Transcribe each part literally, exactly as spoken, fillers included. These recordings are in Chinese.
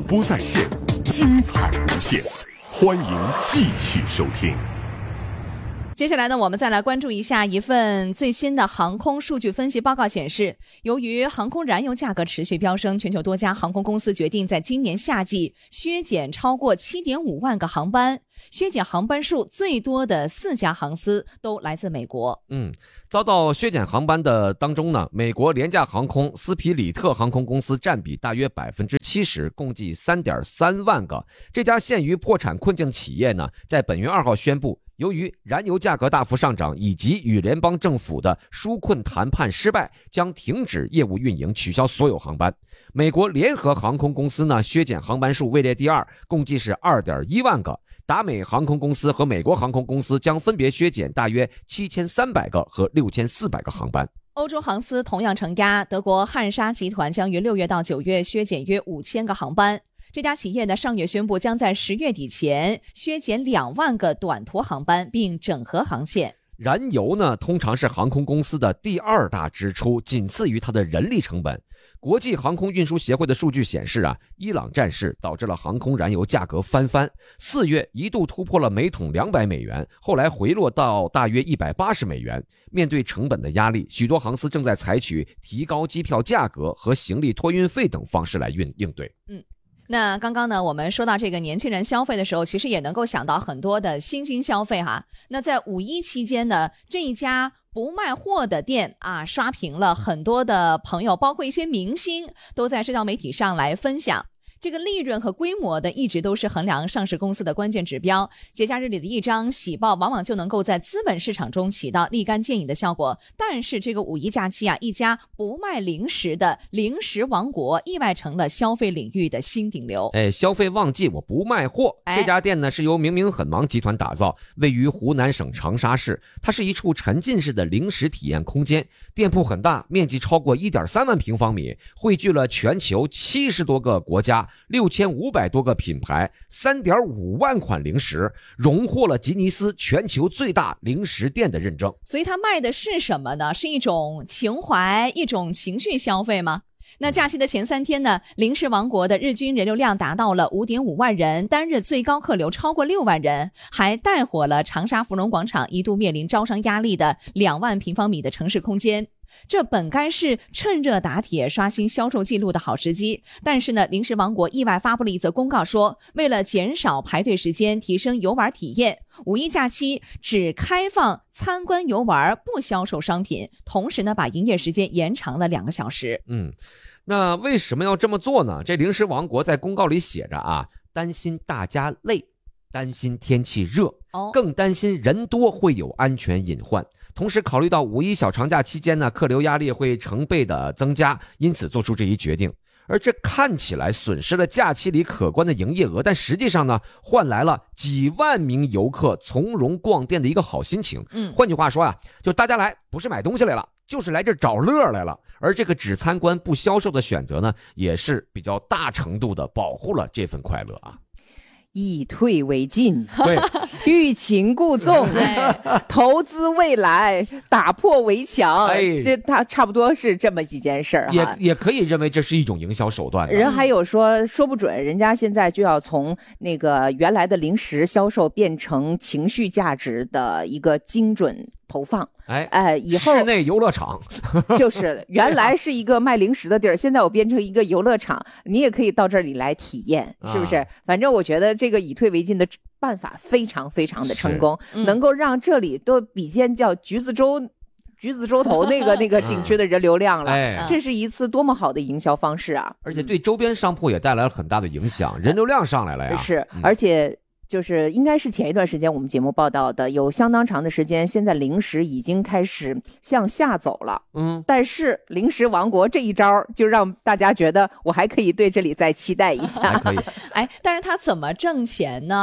播在线，精彩无限，欢迎继续收听。 接下来呢，我们再来关注一下一份最新的航空数据分析报告显示，由于航空燃油价格持续飙升，全球多家航空公司决定在今年夏季削减超过 七点五万个航班。削减航班数最多的四家航司都来自美国。 嗯，遭到削减航班的当中呢，美国廉价航空斯皮里特航空公司占比大约 百分之七十， 共计 三点三万个。这家陷于破产困境企业呢，在本月二号宣布，由于燃油价格大幅上涨以及与联邦政府的纾困谈判失败，将停止业务运营，取消所有航班。美国联合航空公司呢，削减航班数位列第二，共计是 二点一万个。达美航空公司和美国航空公司将分别削减大约七千三百个和六千四百个航班。 欧洲航司同样承压，德国汉莎集团将于六月到九月削减约五千个航班。这家企业呢，上月宣布将在十月底前削减两万个短途航班，并整合航线。 燃油呢，通常是航空公司的第二大支出，仅次于它的人力成本。国际航空运输协会的数据显示啊，伊朗战事导致了航空燃油价格翻番，四月一度突破了每桶两百美元，后来回落到大约一百八十美元。面对成本的压力，许多航司正在采取提高机票价格和行李托运费等方式来应应对。 嗯。那刚刚呢，我们说到这个年轻人消费的时候，其实也能够想到很多的新兴消费哈。那在五一期间呢，这一家不卖货的店啊，刷屏了很多的朋友，包括一些明星都在社交媒体上来分享。这个利润和规模的一直都是衡量上市公司的关键指标。节假日里的一张喜报往往就能够在资本市场中起到立竿见影的效果。但是这个五一假期啊，一家不卖零食的零食王国意外成了消费领域的新顶流。 哎，消费旺季我不卖货。这家店呢是由明明很忙集团打造，位于湖南省长沙市。它是一处沉浸式的零食体验空间，店铺很大，面积超过 一点三万平方米，汇聚了全球七十多个国家六千五百多个品牌， 三点五万款零食，荣获了吉尼斯全球最大零食店的认证。 所以它卖的是什么呢？是一种情怀，一种情绪消费吗？那假期的前三天呢，零食王国的日均人流量达到了 五点五万人，单日最高客流超过六万人，还带火了长沙芙蓉广场一度面临招商压力的两万平方米的城市空间。这本该是趁热打铁刷新销售记录的好时机，但是呢，零食王国意外发布了一则公告说，为了减少排队时间，提升游玩体验，五一假期只开放参观游玩，不销售商品，同时呢，把营业时间延长了两个小时。 嗯，那为什么要这么做呢？这零食王国在公告里写着啊，担心大家累，担心天气热，更担心人多会有安全隐患。同时考虑到五一小长假期间呢，客流压力会成倍的增加，因此做出这一决定。而这看起来损失了假期里可观的营业额，但实际上呢，换来了几万名游客从容逛店的一个好心情。嗯，换句话说啊，就大家来不是买东西来了，就是来这找乐来了。而这个只参观不销售的选择呢，也是比较大程度的保护了这份快乐啊。 以退为进， 对， 欲擒故纵，投资未来，打破围墙， 哎， 这它差不多是这么几件事儿， 也也可以认为这是一种营销手段。 人还有说说不准，人家现在就要从那个原来的零食销售变成情绪价值的一个精准投放。 哎哎，以后室内游乐场就是原来是一个卖零食的地儿，现在我变成一个游乐场，你也可以到这里来体验，是不是？啊、反正我觉得这个以退为进的办法非常非常的成功，嗯、能够让这里都比肩叫橘子洲。橘子洲头那个那个景区的人流量了、嗯哎，这是一次多么好的营销方式啊！ 而且对周边商铺也带来了很大的影响，人流量上来了呀。 是，嗯、而且。就是应该是前一段时间我们节目报道的，有相当长的时间，现在零食已经开始向下走了。嗯，但是零食王国这一招就让大家觉得我还可以对这里再期待一下。 还可以， 哎，但是他怎么挣钱呢？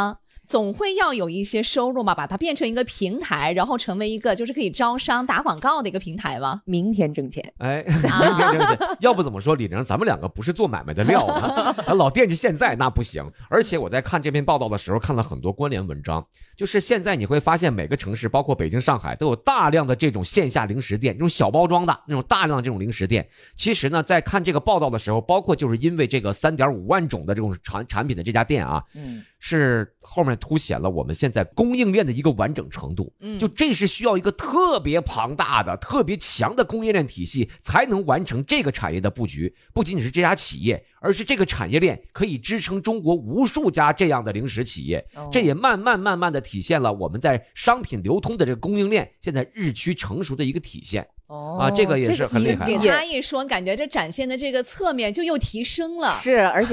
总会要有一些收入嘛，把它变成一个平台，然后成为一个就是可以招商打广告的一个平台吗？ 明天挣钱， 哎，明天挣钱。要不怎么说李玲，咱们两个不是做买卖的料啊，老惦记现在那不行。而且我在看这篇报道的时候，看了很多关联文章，就是现在你会发现每个城市，包括北京、上海，都有大量的这种线下零食店，这种小包装的那种大量的这种零食店。其实呢，在看这个报道的时候，包括就是因为这个三点五万种的这种产产品的这家店啊，嗯，是后面凸显了我们现在供应链的一个完整程度。嗯，就这是需要一个特别庞大的、特别强的供应链体系，才能完成这个产业的布局。不仅仅是这家企业，而是这个产业链可以支撑中国无数家这样的零食企业。哦，这也慢慢慢慢的体现了我们在商品流通的这个供应链现在日趋成熟的一个体现。哦，啊，这个也是很厉害。 给他一说，感觉这展现的这个侧面就又提升了。 是，而且